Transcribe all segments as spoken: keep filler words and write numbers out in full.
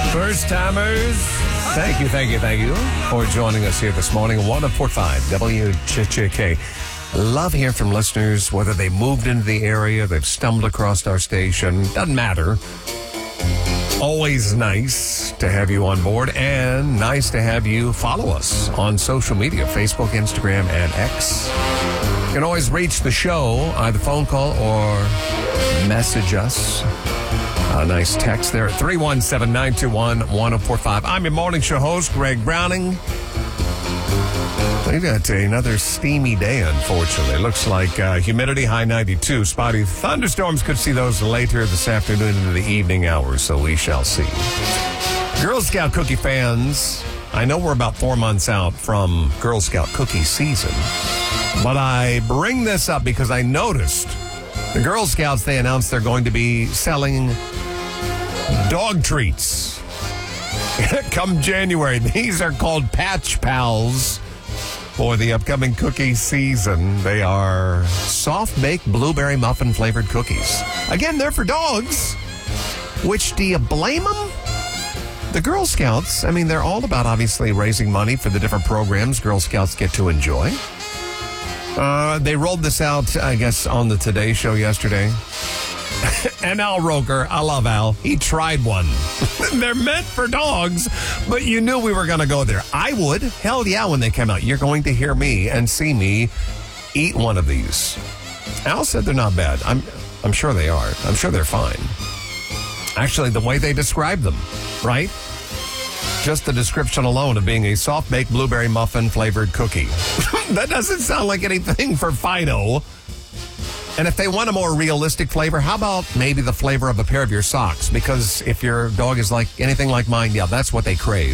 First timers, thank you, thank you, thank you for joining us here this morning. one oh four point five W J J K. Love hearing from listeners, whether they moved into the area, they've stumbled across our station. Doesn't matter. Always nice to have you on board, and nice to have you follow us on social media, Facebook, Instagram, and X. You can always reach the show, either phone call or message us. A nice text there at three one seven, nine two one, one oh four five. I'm your morning show host, Greg Browning. We've got another steamy day, unfortunately. Looks like uh, humidity high ninety-two. Spotty thunderstorms, could see those later this afternoon into the evening hours, so we shall see. Girl Scout cookie fans, I know we're about four months out from Girl Scout cookie season, but I bring this up because I noticed the Girl Scouts, they announced they're going to be selling dog treats come January. These are called Patch Pals. For the upcoming cookie season, they are soft-baked blueberry muffin-flavored cookies. Again, they're for dogs. Which, do you blame them? The Girl Scouts, I mean, they're all about, obviously, raising money for the different programs Girl Scouts get to enjoy. Uh, they rolled this out, I guess, on the Today Show yesterday. And Al Roker, I love Al, he tried one. They're meant for dogs, but you knew we were going to go there. I would. Hell yeah, when they came out. You're going to hear me and see me eat one of these. Al said they're not bad. I'm I'm sure they are. I'm sure they're fine. Actually, the way they describe them, right? Just the description alone of being a soft-baked blueberry muffin-flavored cookie. That doesn't sound like anything for Fido. And if they want a more realistic flavor, how about maybe the flavor of a pair of your socks? Because if your dog is like anything like mine, yeah, that's what they crave.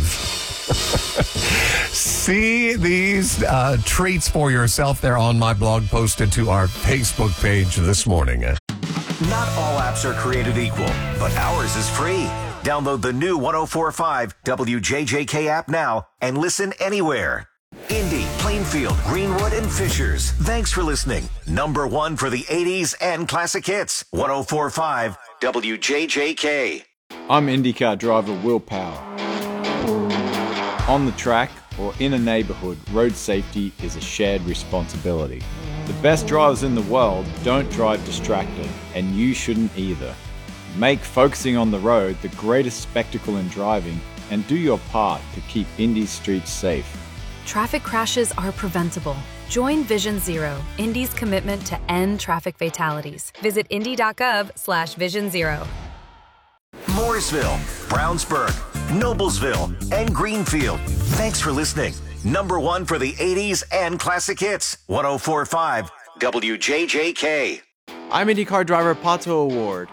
See these uh, treats for yourself. They're on my blog, posted to our Facebook page this morning. Not all apps are created equal, but ours is free. Download the new one oh four point five W J J K app now and listen anywhere. Indy, Plainfield, Greenwood, and Fishers. Thanks for listening. Number one for the eighties and classic hits. one oh four point five W J J K. I'm IndyCar driver Will Power. On the track or in a neighborhood, road safety is a shared responsibility. The best drivers in the world don't drive distracted, and you shouldn't either. Make focusing on the road the greatest spectacle in driving, and do your part to keep Indy's streets safe. Traffic crashes are preventable. Join Vision Zero, Indy's commitment to end traffic fatalities. Visit indy.gov slash vision zero. Mooresville, Brownsburg, Noblesville, and Greenfield. Thanks for listening. Number one for the eighties and classic hits. one oh four point five W J J K. I'm IndyCar driver Pato Award.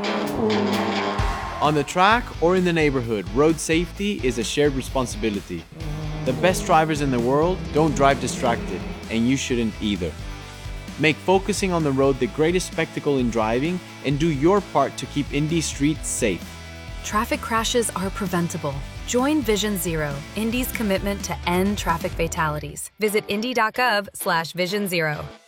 On the track or in the neighborhood, road safety is a shared responsibility. The best drivers in the world don't drive distracted, and you shouldn't either. Make focusing on the road the greatest spectacle in driving, and do your part to keep Indy streets safe. Traffic crashes are preventable. Join Vision Zero, Indy's commitment to end traffic fatalities. Visit indy.gov slash vision zero.